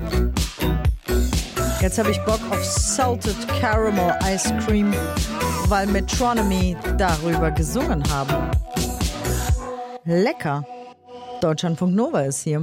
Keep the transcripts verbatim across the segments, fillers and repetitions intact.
Jetzt habe ich Bock auf Salted Caramel Ice Cream, weil Metronomy darüber gesungen haben. Lecker. Deutschlandfunk Nova ist hier.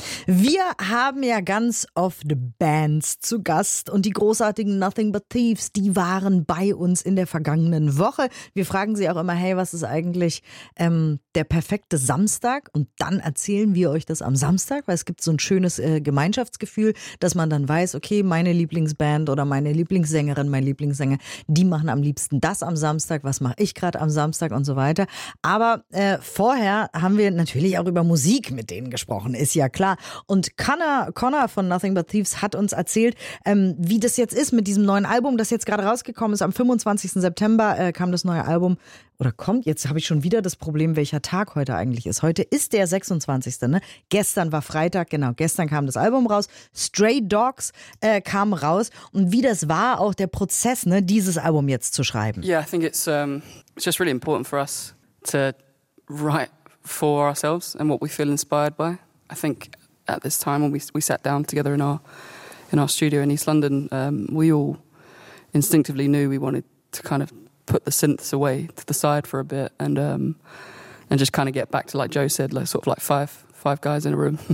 Wir haben ja ganz oft Bands zu Gast und die großartigen Nothing But Thieves, die waren bei uns in der vergangenen Woche. Wir fragen sie auch immer, hey, was ist eigentlich ähm, der perfekte Samstag? Und dann erzählen wir euch das am Samstag, weil es gibt so ein schönes äh, Gemeinschaftsgefühl, dass man dann weiß, okay, meine Lieblingsband oder meine Lieblingssängerin, mein Lieblingssänger, die machen am liebsten das am Samstag, was mache ich gerade am Samstag und so weiter. Aber äh, vorher haben wir natürlich auch über Musik mit denen gesprochen, ist ja klar. Und Connor, Connor von Nothing But Thieves hat uns erzählt, ähm, wie das jetzt ist mit diesem neuen Album, das jetzt gerade rausgekommen ist. Am fünfundzwanzigsten September äh, kam das neue Album. Oder kommt, jetzt habe ich schon wieder das Problem, welcher Tag heute eigentlich ist. Heute ist der sechsundzwanzigste Ne? Gestern war Freitag, genau, gestern kam das Album raus. Stray Dogs äh, kam raus. Und wie das war, auch der Prozess, ne, dieses Album jetzt zu schreiben. Yeah, I think it's, um, it's just really important for us to write for ourselves and what we feel inspired by. I think at this time when we we sat down together in our in our studio in East London, um, we all instinctively knew we wanted to kind of put the synths away to the side for a bit and um, and just kind of get back to, like Joe said, like sort of like five five guys in a room,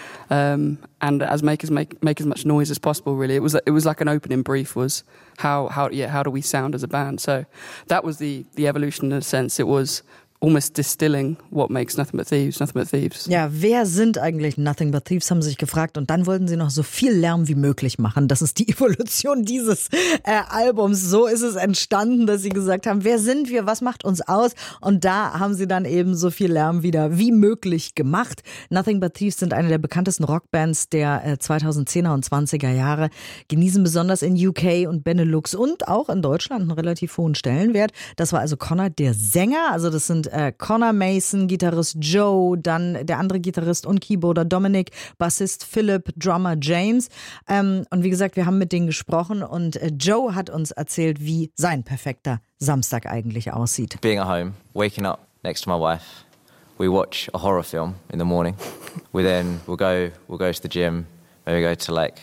um, and as make as make make as much noise as possible. Really, it was it was like an opening brief was how how yeah how do we sound as a band? So that was the the evolution in a sense. It was almost distilling what makes Nothing But Thieves, Nothing But Thieves. Ja, wer sind eigentlich Nothing But Thieves, haben sie sich gefragt. Und dann wollten sie noch so viel Lärm wie möglich machen. Das ist die Evolution dieses äh, Albums. So ist es entstanden, dass sie gesagt haben, wer sind wir, was macht uns aus? Und da haben sie dann eben so viel Lärm wieder wie möglich gemacht. Nothing But Thieves sind eine der bekanntesten Rockbands der äh, zweitausendzehner und zwanziger Jahre, genießen besonders in U K und Benelux und auch in Deutschland einen relativ hohen Stellenwert. Das war also Connor, der Sänger. Also das sind Äh, Connor Mason, Gitarrist Joe, dann der andere Gitarrist und Keyboarder Dominic, Bassist Philip, Drummer James. Ähm, und wie gesagt, wir haben mit denen gesprochen und äh, Joe hat uns erzählt, wie sein perfekter Samstag eigentlich aussieht. Being at home, waking up next to my wife, we watch a horror film in the morning. We then we'll go we'll go to the gym, maybe go to like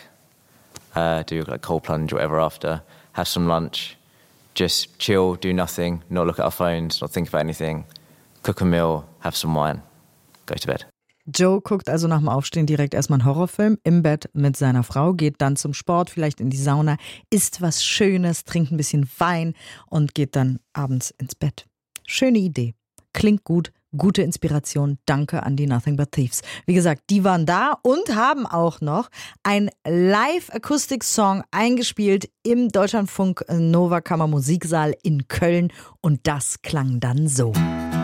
uh, do like cold plunge or whatever after, have some lunch, just chill, do nothing, not look at our phones, not think about anything. Cook a meal, have some wine, go to bed. Joe guckt also nach dem Aufstehen direkt erstmal einen Horrorfilm im Bett mit seiner Frau, geht dann zum Sport, vielleicht in die Sauna, isst was Schönes, trinkt ein bisschen Wein und geht dann abends ins Bett. Schöne Idee. Klingt gut. Gute Inspiration. Danke an die Nothing But Thieves. Wie gesagt, die waren da und haben auch noch ein Live-Akustik-Song eingespielt im Deutschlandfunk Nova Kammermusiksaal in Köln und das klang dann so.